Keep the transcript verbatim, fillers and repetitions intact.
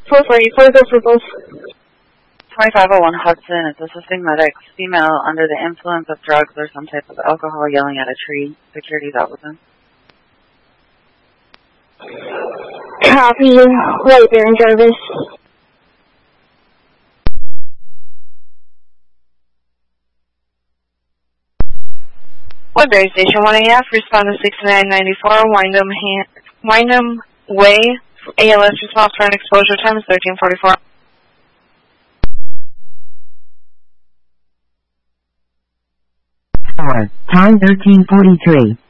four forty-four, go for both. twenty-five oh one Hudson, it's assisting medics, female under the influence of drugs or some type of alcohol yelling at a tree. Security's out with them. Copy, White Bear and Jarvis. White Bear Station one A F, respond to sixty-nine ninety-four, Windham, Windham Way, A L S response for an exposure time is thirteen forty-four. Hour, time thirteen forty-three.